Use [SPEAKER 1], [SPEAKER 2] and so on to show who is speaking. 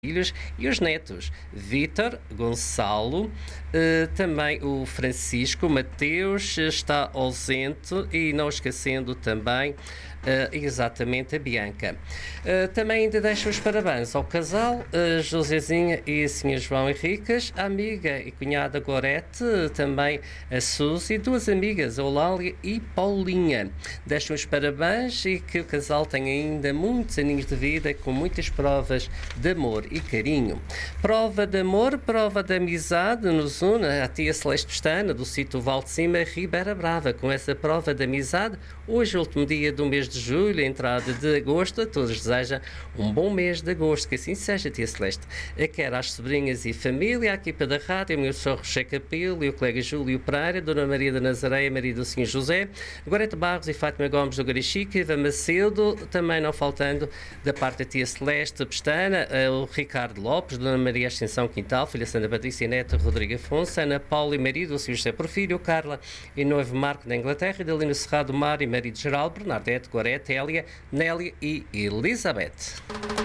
[SPEAKER 1] filhos e os netos, Vítor, Gonçalo, também o Francisco, Mateus está ausente e não esquecendo também exatamente a Bianca. Também ainda deixo os parabéns ao casal, Josézinha e a Sra. João Henriques, a amiga e cunhada Gorete, também a Suzy, duas amigas, Eulália e Paulinha. Deixo os parabéns e que o casal tenha ainda muitos aninhos de vida com muitas provas de amor e carinho. Prova de amor, prova de amizade nos une a tia Celeste Pestana, do sítio Val de Cima, Ribeira Brava. Com essa prova de amizade, hoje, último dia do mês de julho, entrada de agosto, a todos deseja um bom mês de agosto, que assim seja, tia Celeste. Quero às sobrinhas e família, à equipa da rádio, o meu senhor Rocher Capelo e o colega Júlio Pereira, Dona Maria da Nazaré, Maria do Senhor José, Gorete Barros e Fátima Gomes do Garichique, Eva Macedo, também não faltando da parte da tia Celeste Pestana, o Ricardo Lopes, Dona Maria Ascensão Quintal, filha Santa Patrícia Neto, Rodrigo Afonso, Ana Paula e marido, o Sr. José Porfírio, Carla e noivo Marco da Inglaterra, Idalino Cerrado Mar e marido Geraldo, Bernadette, Gorete, Hélia, Nélia e Elizabeth.